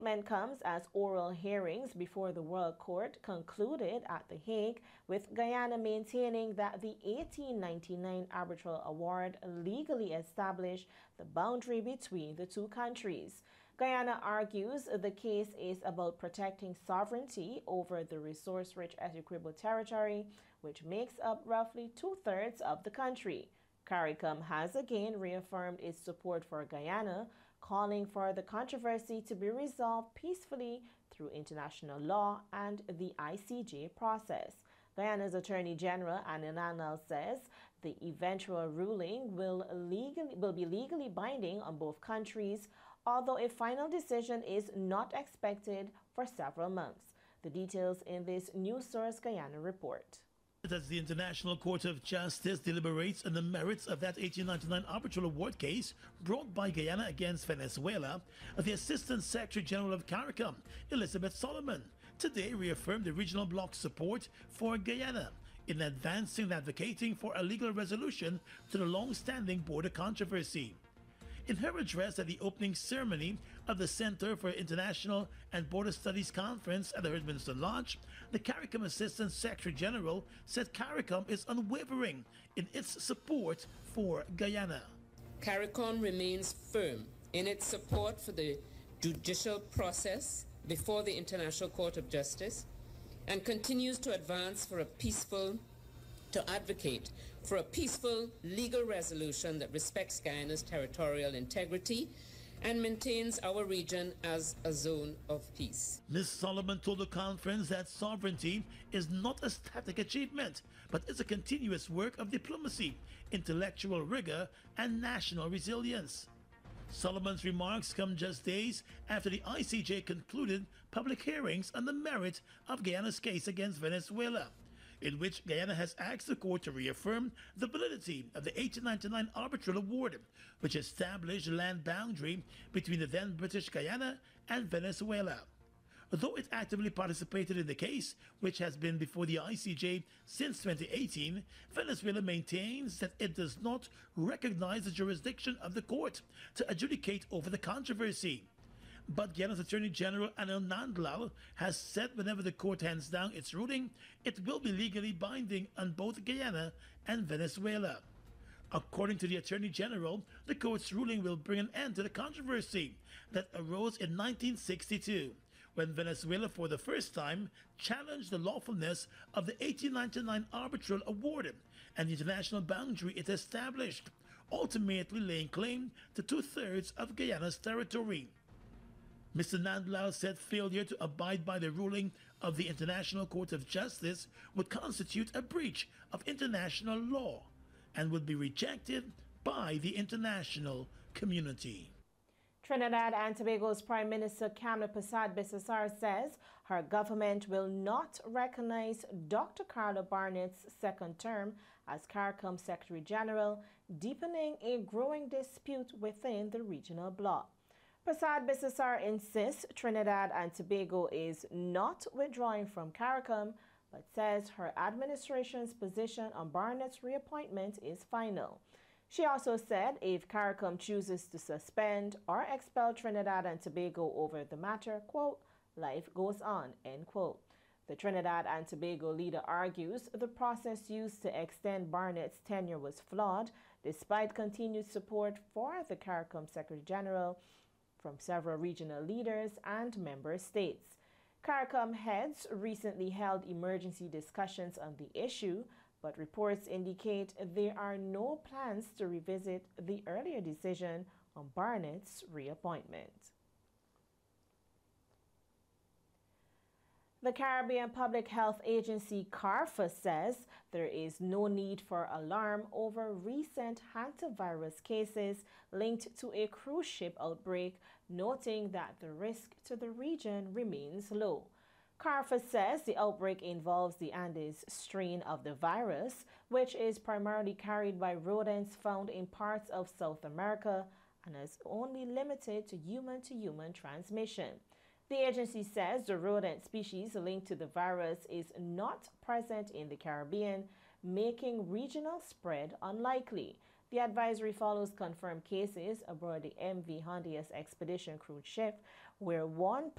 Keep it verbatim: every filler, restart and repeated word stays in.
Development comes as oral hearings before the World Court concluded at The Hague, with Guyana maintaining that the eighteen ninety-nine arbitral award legally established the boundary between the two countries. Guyana argues the case is about protecting sovereignty over the resource-rich Essequibo territory, which makes up roughly two-thirds of the country. CARICOM has again reaffirmed its support for Guyana, calling for the controversy to be resolved peacefully through international law and the I C J process. Guyana's Attorney General Anil Nandlall says the eventual ruling will, legally, will be legally binding on both countries, although a final decision is not expected for several months. The details in this News Source Guyana report. As the International Court of Justice deliberates on the merits of that eighteen ninety-nine arbitral award case brought by Guyana against Venezuela, the Assistant Secretary General of CARICOM, Elizabeth Solomon, today reaffirmed the regional bloc's support for Guyana in advancing and advocating for a legal resolution to the long-standing border controversy. In her address at the opening ceremony of the Center for International and Border Studies Conference at the Herdsminster Lodge, the CARICOM Assistant Secretary General said CARICOM is unwavering in its support for Guyana. CARICOM remains firm in its support for the judicial process before the International Court of Justice and continues to advance for a peaceful to advocate for a peaceful legal resolution that respects Guyana's territorial integrity and maintains our region as a zone of peace. Miz Solomon told the conference that sovereignty is not a static achievement, but is a continuous work of diplomacy, intellectual rigor, and national resilience. Solomon's remarks come just days after the I C J concluded public hearings on the merit of Guyana's case against Venezuela, in which Guyana has asked the court to reaffirm the validity of the eighteen ninety-nine arbitral award, which established the land boundary between the then British Guyana and Venezuela. Though it actively participated in the case, which has been before the I C J since twenty eighteen, Venezuela maintains that it does not recognize the jurisdiction of the court to adjudicate over the controversy. But Guyana's Attorney General Anil Nandlall has said whenever the court hands down its ruling, it will be legally binding on both Guyana and Venezuela. According to the Attorney General, the court's ruling will bring an end to the controversy that arose in nineteen sixty-two, when Venezuela for the first time challenged the lawfulness of the eighteen ninety-nine arbitral award and the international boundary it established, ultimately laying claim to two-thirds of Guyana's territory. Mister Nandlall said failure to abide by the ruling of the International Court of Justice would constitute a breach of international law and would be rejected by the international community. Trinidad and Tobago's Prime Minister Kamla Persad-Bissessar says her government will not recognize Doctor Carla Barnett's second term as CARICOM Secretary General, deepening a growing dispute within the regional bloc. Persad-Bissessar insists Trinidad and Tobago is not withdrawing from CARICOM, but says her administration's position on Barnett's reappointment is final. She also said if CARICOM chooses to suspend or expel Trinidad and Tobago over the matter, quote, life goes on, end quote. The Trinidad and Tobago leader argues the process used to extend Barnett's tenure was flawed, despite continued support for the CARICOM Secretary General from several regional leaders and member states. CARICOM heads recently held emergency discussions on the issue, but reports indicate there are no plans to revisit the earlier decision on Barnett's reappointment. The Caribbean Public Health Agency CARPHA says there is no need for alarm over recent hantavirus cases linked to a cruise ship outbreak, noting that the risk to the region remains low. CARPHA says the outbreak involves the Andes strain of the virus, which is primarily carried by rodents found in parts of South America and is only limited to human-to-human transmission. The agency says the rodent species linked to the virus is not present in the Caribbean, making regional spread unlikely. The advisory follows confirmed cases aboard the M V Hondias expedition cruise ship, where one